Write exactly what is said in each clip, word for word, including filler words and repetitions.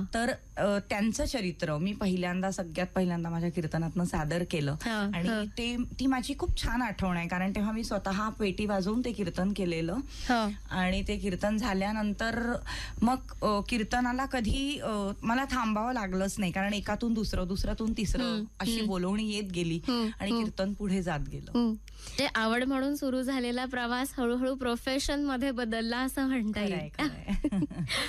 तर अ, त्यांचं चरित्र मी पहिल्यांदा सगळ्यात पहिल्यांदा माझ्या कीर्तनातनं सादर केलं. आणि ते ती माझी खूप छान आठवण आहे, कारण तेव्हा मी स्वतः पेटी वाजवून ते कीर्तन केलेलं. आणि ते कीर्तन झाल्यानंतर मग अ, कीर्तनाला कधी अ, मला थांबावं लागलंच नाही, कारण एकातून दुसरं दुसऱ्यातून तिसरं अशी बोलवणी येत गेली आणि कीर्तन पुढे जात गेलं. ते आवड म्हणून सुरू झालेला प्रवास हळूहळू प्रोफेशन मध्ये बदलला असं म्हणता येईल.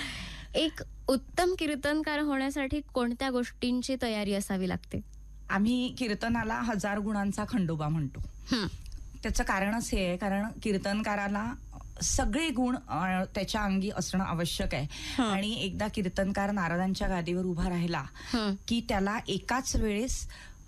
एक उत्तम कीर्तनकार होण्यासाठी कोणत्या गोष्टींची तयारी असावी लागते? आम्ही कीर्तनाला हजार गुणांचा खंडोबा म्हणतो. त्याचं कारणच हे आहे, कारण कीर्तनकाराला सगळे गुण त्याच्या अंगी असणं आवश्यक आहे. आणि एकदा कीर्तनकार नारदांच्या गादीवर उभा राहिला की त्याला एकाच वेळेस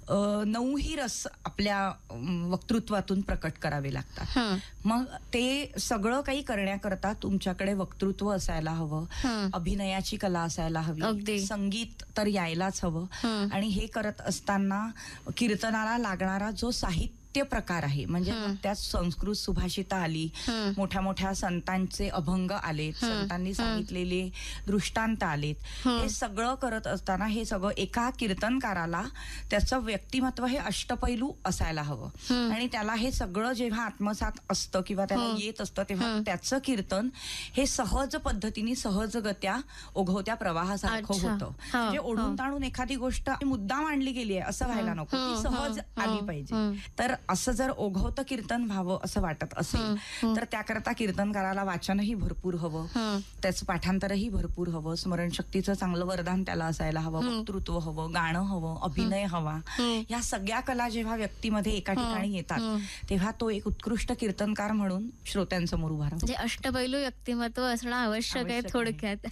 नऊही रस आपल्या वक्तृत्वातून प्रकट करावे लागतात. मग ते सगळं काही करण्याकरता तुमच्याकडे वक्तृत्व असायला हवं, अभिनयाची कला असायला हवी, संगीत तर यायलाच हवं. आणि हे करत असताना कीर्तनाला लागणारा जो साहित्य प्रकार आहे, म्हणजे त्यात संस्कृत सुभाषिता आली, मोठ्या मोठ्या संतांचे अभंग आलेत, संतांनी सांगितलेले दृष्टांत आलेत. हे सगळं करत असताना हे सगळं एका कीर्तनकाराला त्याचं व्यक्तिमत्व हे अष्टपैलू असायला हवं. आणि त्याला हे सगळं जेव्हा आत्मसात असतं किंवा त्याला येत असतं, तेव्हा त्याचं कीर्तन हे सहज पद्धतीने सहजगत्या ओघवत्या प्रवाहासारखं होतं. म्हणजे ओढून ताणून एखादी गोष्ट मुद्दाम आणली गेली आहे असं व्हायला नको, ती सहज आली पाहिजे. तर असं जर ओघवतं कीर्तन व्हावं असं वाटत असेल तर त्याकरता कीर्तनकाराला वाचनही भरपूर हवं, त्याचं पाठांतरही भरपूर हवं, स्मरणशक्तीचं चांगलं वरदान त्याला असायला हवं, वक्तृत्व हवं, गाणं हवं, अभिनय हवा. या सगळ्या कला जेव्हा व्यक्तीमध्ये एका ठिकाणी येतात तेव्हा तो एक उत्कृष्ट कीर्तनकार म्हणून श्रोत्यांसमोर उभा राहतो. म्हणजे अष्टपैलू व्यक्तिमत्व असणं आवश्यक आहे थोडक्यात.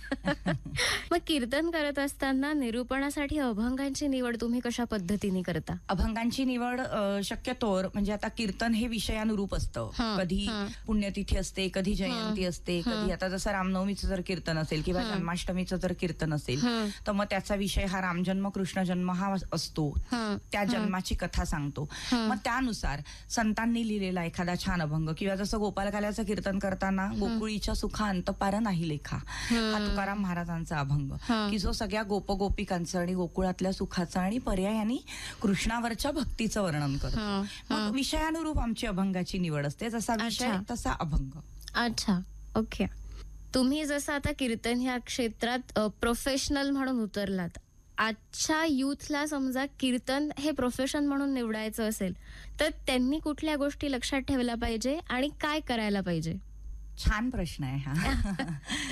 मग कीर्तन करत असताना निरूपणासाठी अभंगांची निवड तुम्ही कशा पद्धतीने करता? अभंगांची निवड शक्यतो म्हणजे आता कीर्तन हे विषयानुरूप असतं. कधी पुण्यतिथी असते, कधी जयंती असते, कधी आता जसं रामनवमीचं जर कीर्तन असेल किंवा जन्माष्टमीचं जर कीर्तन असेल तर मग त्याचा विषय हा रामजन्म कृष्ण जन्म हा असतो, त्या जन्माची कथा सांगतो. मग त्यानुसार संतांनी लिहिलेला एखादा छान अभंग किंवा जसं गोपालकाल्याचं कीर्तन करताना गोकुळीच्या सुखा अंतपार नाही लेखा हा तुकाराम महाराजांचा अभंग, की जो सगळ्या गोपगोपिकांचं आणि गोकुळातल्या सुखाचं आणि पर्यायाने कृष्णावरच्या भक्तीचं वर्णन करतो. मग विषयानुरूप आमची अभंगाची निवड असते, जसा विषय तसा अभंग. अच्छा, ओके. तुम्ही जसं आता कीर्तन ह्या क्षेत्रात प्रोफेशनल म्हणून उतरलात, आजच्या युथला समजा कीर्तन हे प्रोफेशन म्हणून निवडायचं असेल तर त्यांनी कुठल्या गोष्टी लक्षात ठेवल्या पाहिजे आणि काय करायला पाहिजे? छान प्रश्न आहे हा.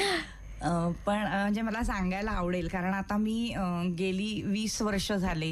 पण म्हणजे मला सांगायला आवडेल, कारण आता मी गेली वीस वर्ष झाले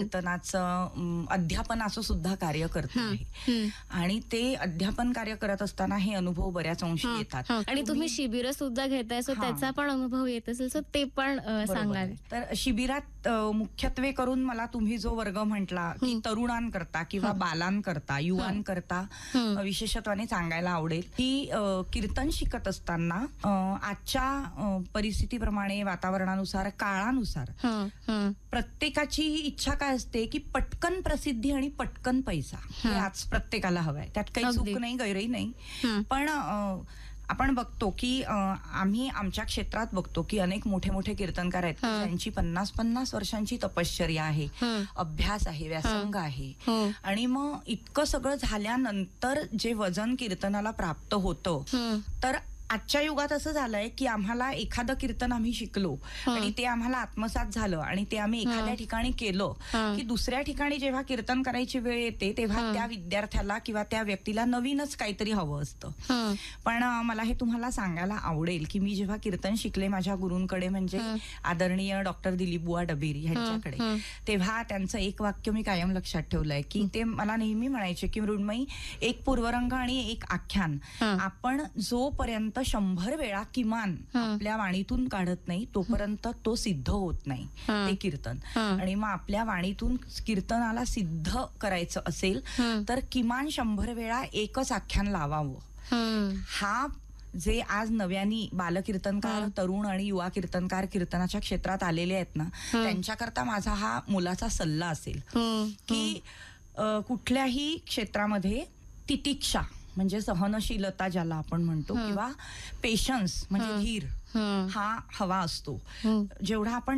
कीर्तनाचं अध्यापनाचं सुद्धा कार्य करते आहे. आणि ते अध्यापन कार्य करत असताना हे अनुभव बऱ्याच अंशी येतात. आणि तुम्ही शिबिर सुद्धा घेताय, सो त्याचा पण अनुभव येत असेल, सो ते पण सांगाल. तर शिबिरात मुख्यत्वे करून मला तुम्ही जो वर्ग म्हटला की तरुणांकरता किंवा बालांकरता, युवांकरता विशेषत्वाने सांगायला आवडेल की कीर्तन शिकत असताना आजच्या परिस्थितीप्रमाणे, वातावरणानुसार, काळानुसार प्रत्येकाची इच्छा काय असते की पटकन प्रसिद्धी आणि पटकन पैसा हे आज प्रत्येकाला हवाय. त्यात काही चूक नाही, गैरही नाही. पण आपण बघतो की आम्ही आमच्या क्षेत्रात बघतो की अनेक मोठे मोठे कीर्तनकार आहेत त्यांची पन्नास पन्नास वर्षांची तपश्चर्या आहे, अभ्यास आहे, व्यासंग आहे. आणि मग इतकं सगळं झाल्यानंतर जे वजन कीर्तनाला प्राप्त होतं, तर आजच्या युगात असं झालंय की आम्हाला एखादं कीर्तन आम्ही शिकलो आणि ते आम्हाला आत्मसात झालं आणि ते आम्ही एखाद्या ठिकाणी केलं की दुसऱ्या ठिकाणी जेव्हा कीर्तन करायची वेळ येते तेव्हा त्या विद्यार्थ्याला किंवा त्या व्यक्तीला नवीनच काहीतरी हवं असतं. पण मला हे तुम्हाला सांगायला आवडेल की मी जेव्हा कीर्तन शिकले माझ्या गुरूंकडे, म्हणजे आदरणीय डॉक्टर दिलीपबुवा डबेरी यांच्याकडे, तेव्हा त्यांचं एक वाक्य मी कायम लक्षात ठेवलंय की ते मला नेहमी म्हणायचे की मृण्मयी, एक पूर्वरंग आणि एक आख्यान आपण जोपर्यंत शंभर वेळा किमान आपल्या वाणीतून काढत नाही तोपर्यंत तो सिद्ध होत नाही ते कीर्तन. आणि मग आपल्या वाणीतून कीर्तनाला सिद्ध करायचं असेल तर किमान शंभर वेळा एकच आख्यान लावावं. हा जे आज नव्यानी बालकीर्तनकार, तरुण आणि युवा कीर्तनकार कीर्तनाच्या क्षेत्रात आलेले आहेत ना, त्यांच्याकरता माझा हा मोलाचा सल्ला असेल की कुठल्याही क्षेत्रामध्ये तितिक्षा म्हणजे सहनशीलता ज्याला आपण म्हणतो किंवा पेशन्स म्हणजे धीर हा हवा असतो. जेवढा आपण